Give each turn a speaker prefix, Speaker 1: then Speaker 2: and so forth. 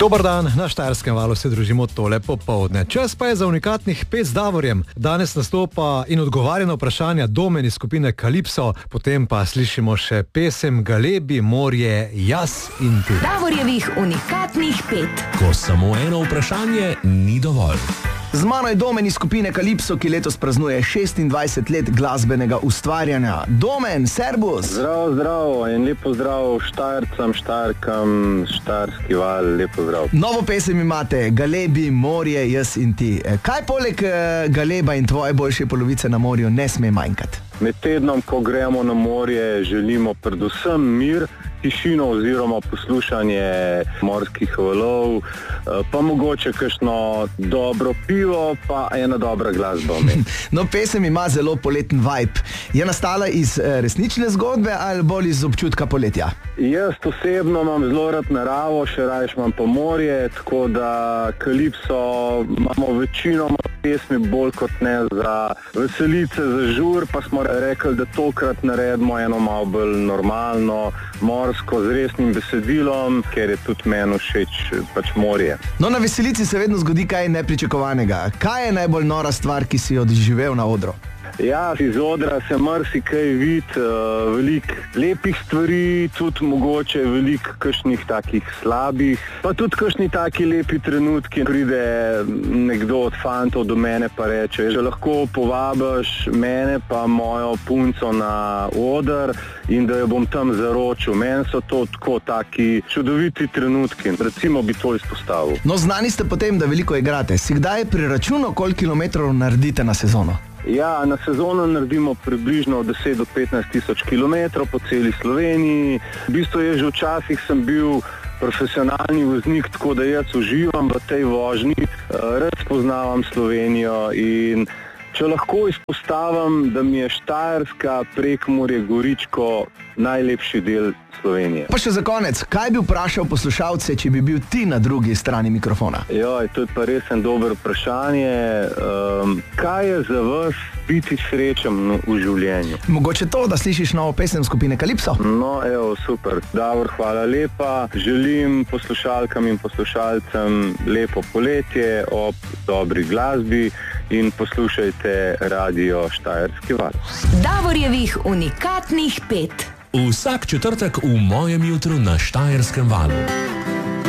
Speaker 1: Dobar dan, na Štajerskem valu se družimo tole popoldne. Čas pa je za unikatnih 5 z Davorjem. Danes nastopa in odgovarja na vprašanja Domen iz skupine Kalipso, potem pa slišimo še pesem Galebi, morje, jaz in ti.
Speaker 2: Davorjevih unikatnih 5.
Speaker 3: Ko samo eno vprašanje ni dovolj.
Speaker 4: Z mano je Domen iz skupine Kalipso, ki letos praznuje 26 let glasbenega ustvarjanja. Domen, servus!
Speaker 5: Zdravo in lepo zdrav Štajercem, Štajerkam, Štajerski val, lepo zdrav.
Speaker 4: Novo pesem imate, Galebi, morje, jaz in ti. Kaj poleg galeba in tvoje boljše polovice na morju ne sme manjkati?
Speaker 5: Med tednom, ko gremo na morje, želimo predvsem mir, tišino oziroma poslušanje morskih valov, pa mogoče kakšno dobro pivo, pa ena dobra glasba.
Speaker 4: No, pesem ima zelo poleten vibe. Je nastala iz resnične zgodbe ali bolj iz občutka poletja?
Speaker 5: Jaz osebno imam zelo rad naravo, še rajš imam pa morje, tako da Kalipso imamo večinoma pesmi bolj kot ne za veselice, za žur, pa smo rekli, da tokrat naredimo eno malo bolj normalno, morsko, z resnim besedilom, ker je tudi meni všeč pač morje.
Speaker 4: No, na veselici se vedno zgodi kaj nepričakovanega. Kaj je najbolj nora stvar, ki si jo doživel na odru?
Speaker 5: Ja, iz odra se marsikaj vidi, veliko lepih stvari, tudi mogoče veliko kakšnih takih slabih, pa tudi kakšni taki lepi trenutki. Pride nekdo od fantov do mene pa reče, že lahko povabiš mene pa mojo punco na oder in da jo bom tam zaročil. Meni so to tako taki čudoviti trenutki, recimo bi to izpostavil.
Speaker 4: No, znani ste potem, da veliko igrate. Si kdaj preračunal, koliko kilometrov naredite na sezono?
Speaker 5: Ja, na sezono naredimo približno 10 do 15 tisoč kilometrov po celi Sloveniji. V bistvu je že včasih sem bil profesionalni voznik, tako da jaz uživam v tej vožnji, rad spoznavam Slovenijo in če lahko izpostavim, da mi je Štajerska, Prekmurje, Goričko najlepši del Slovenije.
Speaker 4: Pa še za konec, kaj bi vprašal poslušalce, če bi bil ti na drugi strani mikrofona?
Speaker 5: Joj, to je pa res en dober vprašanje. Kaj je za vas biti srečen v življenju?
Speaker 4: Mogoče to, da slišiš novo pesem skupine Kalipso?
Speaker 5: No, evo, super. Davor, hvala lepa. Želim poslušalkam in poslušalcem lepo poletje ob dobri glasbi in poslušajte radio Štajerski val.
Speaker 2: Davorjevih unikatnih 5.
Speaker 3: Vsak četrtek v mojem jutru na Štajerskem valu.